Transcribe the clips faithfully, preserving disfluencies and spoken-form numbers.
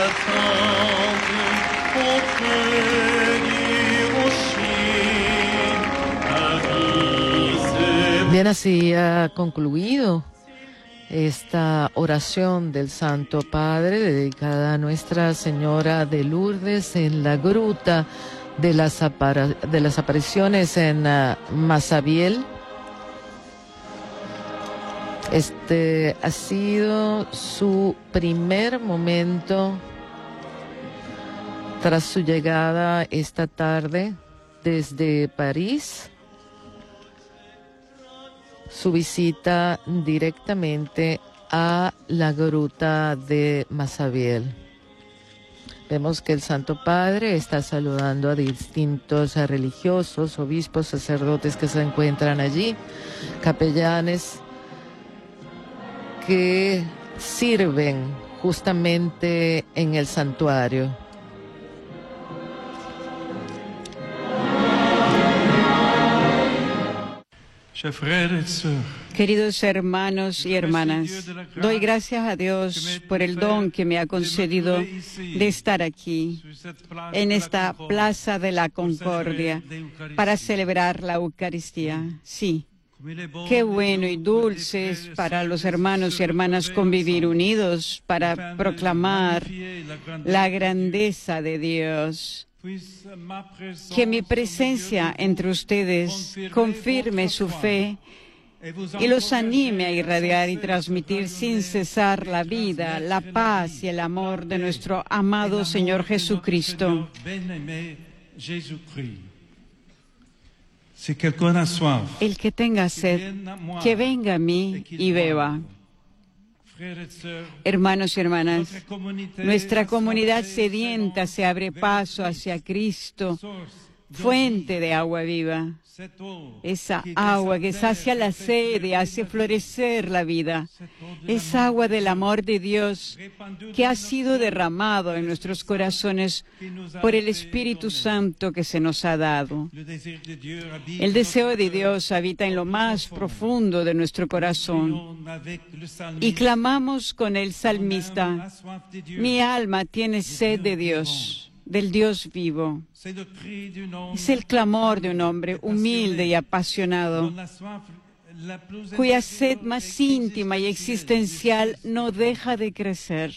Bien, así ha concluido esta oración del Santo Padre dedicada a Nuestra Señora de Lourdes en la gruta de las, apara- de las apariciones en uh, Masabiel. Este ha sido su primer momento tras su llegada esta tarde desde París. Su visita directamente a la gruta de Masabiel. Vemos que el Santo Padre está saludando a distintos religiosos, obispos, sacerdotes que se encuentran allí, capellanes que sirven justamente en el santuario. Queridos hermanos y hermanas, doy gracias a Dios por el don que me ha concedido de estar aquí, en esta Plaza de la Concordia, para celebrar la Eucaristía. Sí, qué bueno y dulce es para los hermanos y hermanas convivir unidos para proclamar la grandeza de Dios. Que mi presencia entre ustedes confirme su fe y los anime a irradiar y transmitir sin cesar la vida, la paz y el amor de nuestro amado Señor Jesucristo. El que tenga sed, que venga a mí y beba. Hermanos y hermanas, nuestra comunidad sedienta se abre paso hacia Cristo, fuente de agua viva. Esa agua que sacia la sed y hace florecer la vida. Es agua del amor de Dios que ha sido derramado en nuestros corazones por el Espíritu Santo que se nos ha dado. El deseo de Dios habita en lo más profundo de nuestro corazón. Y clamamos con el salmista: mi alma tiene sed de Dios, del Dios vivo. Es el clamor de un hombre humilde y apasionado, cuya sed más íntima y existencial no deja de crecer.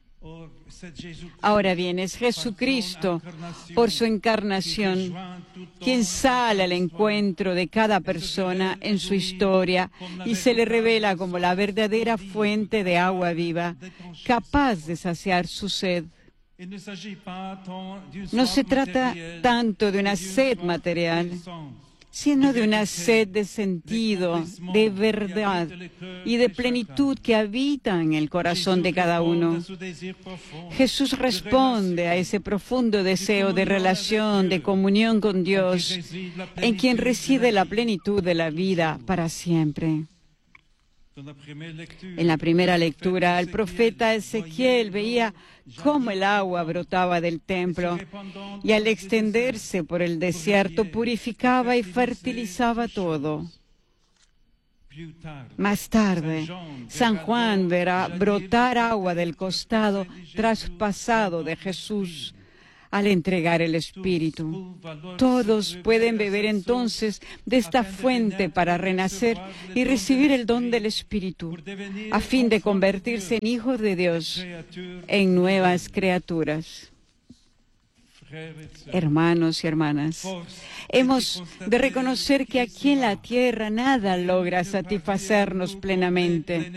Ahora bien, es Jesucristo, por su encarnación, quien sale al encuentro de cada persona en su historia y se le revela como la verdadera fuente de agua viva, capaz de saciar su sed. No se trata tanto de una sed material, sino de una sed de sentido, de verdad y de plenitud que habita en el corazón de cada uno. Jesús responde a ese profundo deseo de relación, de comunión con Dios, en quien reside la plenitud de la vida para siempre. En la primera lectura, el profeta Ezequiel veía cómo el agua brotaba del templo y al extenderse por el desierto purificaba y fertilizaba todo. Más tarde, San Juan verá brotar agua del costado traspasado de Jesús al entregar el Espíritu. Todos pueden beber entonces de esta fuente para renacer y recibir el don del Espíritu, a fin de convertirse en hijos de Dios, en nuevas criaturas. Hermanos y hermanas, hemos de reconocer que aquí en la tierra nada logra satisfacernos plenamente.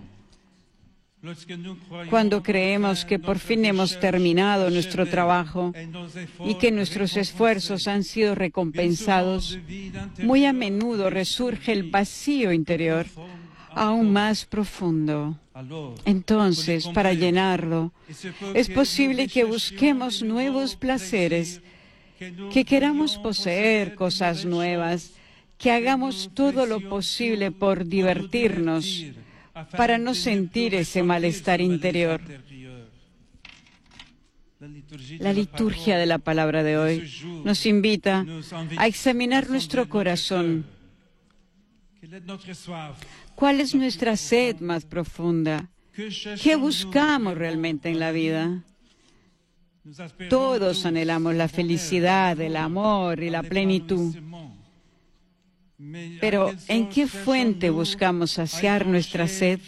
Cuando creemos que por fin hemos terminado nuestro trabajo y que nuestros esfuerzos han sido recompensados, muy a menudo resurge el vacío interior aún más profundo. Entonces, para llenarlo, es posible que busquemos nuevos placeres, que queramos poseer cosas nuevas, que hagamos todo lo posible por divertirnos, para no sentir ese malestar interior. La liturgia de la palabra de hoy nos invita a examinar nuestro corazón. ¿Cuál es nuestra sed más profunda? ¿Qué buscamos realmente en la vida? Todos anhelamos la felicidad, el amor y la plenitud. Pero, ¿en qué fuente buscamos saciar nuestra sed?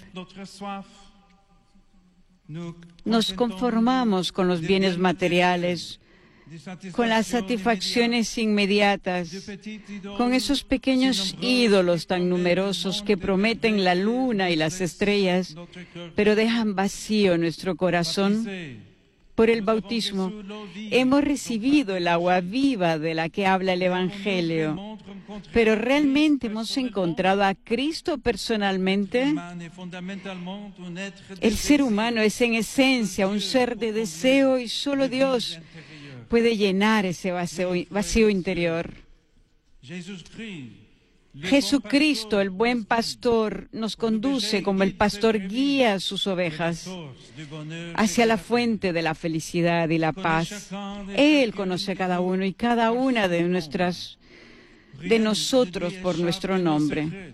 Nos conformamos con los bienes materiales, con las satisfacciones inmediatas, con esos pequeños ídolos tan numerosos que prometen la luna y las estrellas, pero dejan vacío nuestro corazón. Por el bautismo hemos recibido el agua viva de la que habla el Evangelio, pero ¿realmente hemos encontrado a Cristo personalmente? El ser humano es en esencia un ser de deseo y solo Dios puede llenar ese vacío, vacío interior. Jesucristo, el buen pastor, nos conduce como el pastor guía a sus ovejas hacia la fuente de la felicidad y la paz. Él conoce a cada uno y cada una de nuestras, de nosotros por nuestro nombre.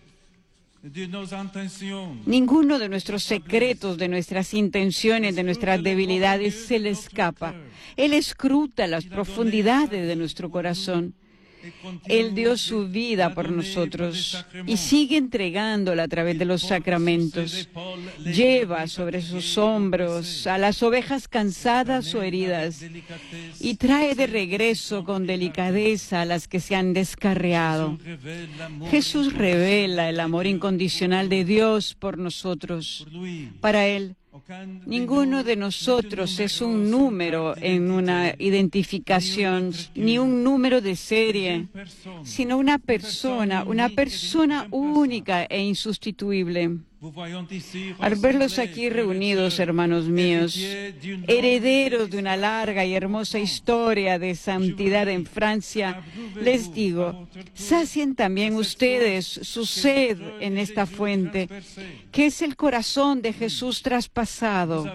Ninguno de nuestros secretos, de nuestras intenciones, de nuestras debilidades se le escapa. Él escruta las profundidades de nuestro corazón. Él dio su vida por nosotros y sigue entregándola a través de los sacramentos. Lleva sobre sus hombros a las ovejas cansadas o heridas y trae de regreso con delicadeza a las que se han descarriado. Jesús revela el amor incondicional de Dios por nosotros. Para Él, ninguno de nosotros es un número en una identificación, ni un número de serie, sino una persona, una persona única e insustituible. Al verlos aquí reunidos, hermanos míos, herederos de una larga y hermosa historia de santidad en Francia, les digo, sacien también ustedes su sed en esta fuente, que es el corazón de Jesús traspasado.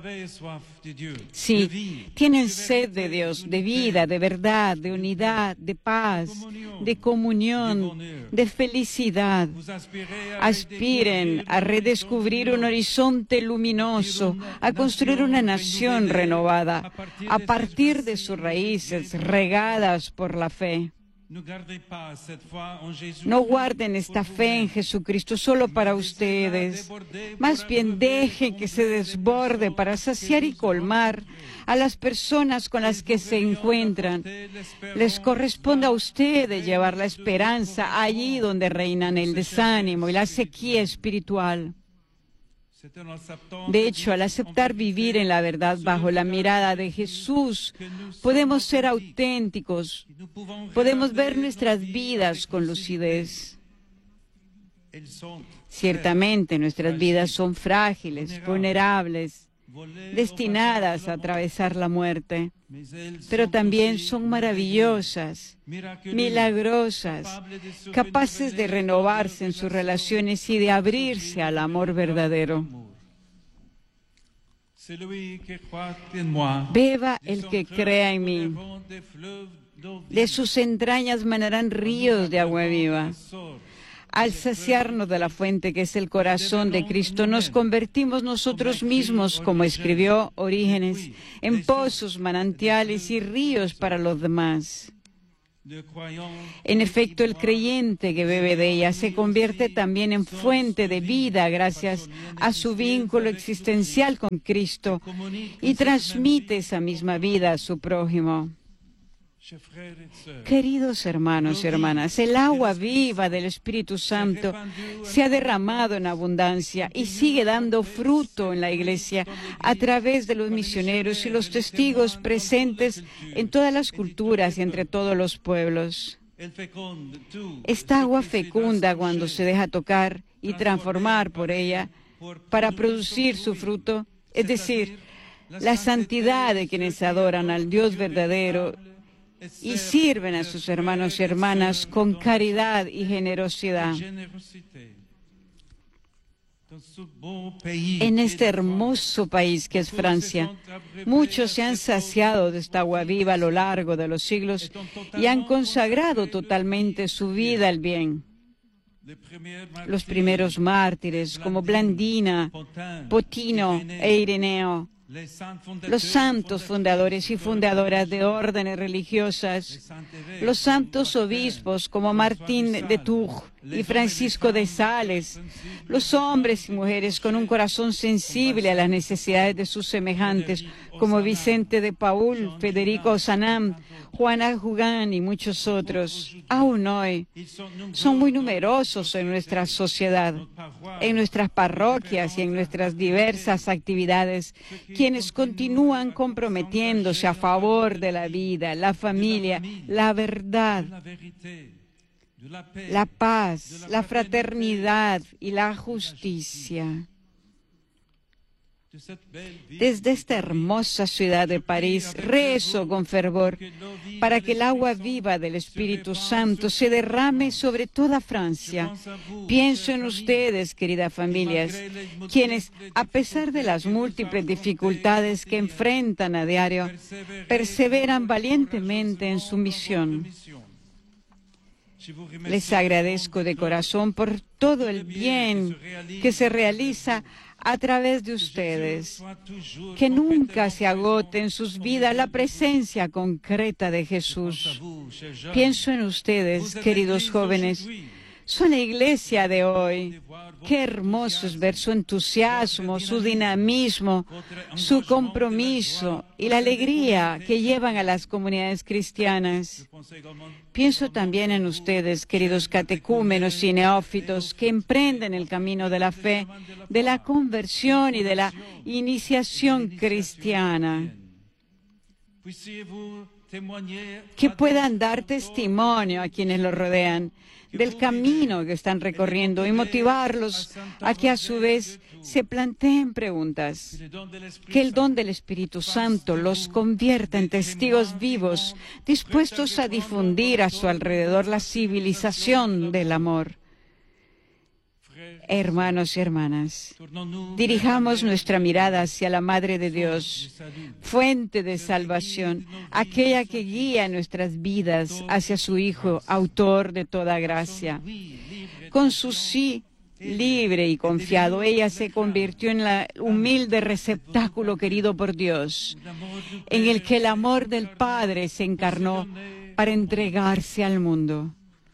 Sí, tienen sed de Dios, de vida, de verdad, de unidad, de paz, de comunión, de felicidad. Aspiren a redescubrir un horizonte luminoso, a construir una nación renovada, a partir de sus raíces regadas por la fe. No guarden esta fe en Jesucristo solo para ustedes. Más bien dejen que se desborde para saciar y colmar a las personas con las que se encuentran. Les corresponde a ustedes llevar la esperanza allí donde reinan el desánimo y la sequía espiritual. De hecho, al aceptar vivir en la verdad bajo la mirada de Jesús, podemos ser auténticos, podemos ver nuestras vidas con lucidez. Ciertamente, nuestras vidas son frágiles, vulnerables, destinadas a atravesar la muerte, pero también son maravillosas, milagrosas, capaces de renovarse en sus relaciones y de abrirse al amor verdadero. Beba el que crea en mí. De sus entrañas manarán ríos de agua viva. Al saciarnos de la fuente que es el corazón de Cristo, nos convertimos nosotros mismos, como escribió Orígenes, en pozos, manantiales y ríos para los demás. En efecto, el creyente que bebe de ella se convierte también en fuente de vida gracias a su vínculo existencial con Cristo y transmite esa misma vida a su prójimo. Queridos hermanos y hermanas, el agua viva del Espíritu Santo se ha derramado en abundancia y sigue dando fruto en la Iglesia a través de los misioneros y los testigos presentes en todas las culturas y entre todos los pueblos. Esta agua fecunda cuando se deja tocar y transformar por ella para producir su fruto, es decir, la santidad de quienes adoran al Dios verdadero y sirven a sus hermanos y hermanas con caridad y generosidad. En este hermoso país que es Francia, muchos se han saciado de esta agua viva a lo largo de los siglos y han consagrado totalmente su vida al bien. los primeros mártires como Blandina, Potino e Ireneo, los santos fundadores y fundadoras de órdenes religiosas, los santos obispos como Martín de Tours y Francisco de Sales, los hombres y mujeres con un corazón sensible a las necesidades de sus semejantes, como Vicente de Paul, Federico Sanam, Juana Jugán y muchos otros. Aún hoy son muy numerosos en nuestra sociedad, en nuestras parroquias y en nuestras diversas actividades, quienes continúan comprometiéndose a favor de la vida, la familia, la verdad, la paz, la fraternidad y la justicia. Desde esta hermosa ciudad de París, rezo con fervor para que el agua viva del Espíritu Santo se derrame sobre toda Francia. Pienso en ustedes, queridas familias, quienes, a pesar de las múltiples dificultades que enfrentan a diario, perseveran valientemente en su misión. Les agradezco de corazón por todo el bien que se realiza a través de ustedes. Que nunca se agote en sus vidas la presencia concreta de Jesús. Pienso en ustedes, queridos jóvenes. Son la iglesia de hoy. Qué hermoso es ver su entusiasmo, su dinamismo, su compromiso y la alegría que llevan a las comunidades cristianas. Pienso también en ustedes, queridos catecúmenos y neófitos, que emprenden el camino de la fe, de la conversión y de la iniciación cristiana. Que puedan dar testimonio a quienes los rodean del camino que están recorriendo y motivarlos a que a su vez se planteen preguntas. Que el don del Espíritu Santo los convierta en testigos vivos, dispuestos a difundir a su alrededor la civilización del amor. Hermanos y hermanas, dirijamos nuestra mirada hacia la Madre de Dios, fuente de salvación, aquella que guía nuestras vidas hacia su Hijo, autor de toda gracia. Con su sí libre y confiado, ella se convirtió en el humilde receptáculo querido por Dios, en el que el amor del Padre se encarnó para entregarse al mundo.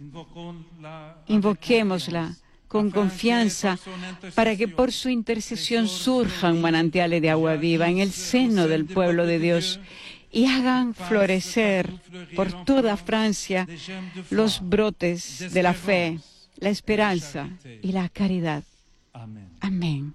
Invoquémosla con confianza para que por su intercesión surjan manantiales de agua viva en el seno del pueblo de Dios y hagan florecer por toda Francia los brotes de la fe, la esperanza y la caridad. Amén.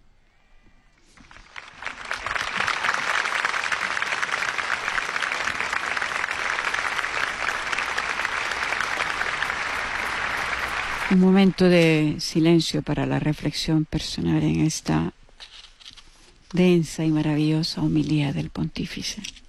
Un momento de silencio para la reflexión personal en esta densa y maravillosa homilía del Pontífice.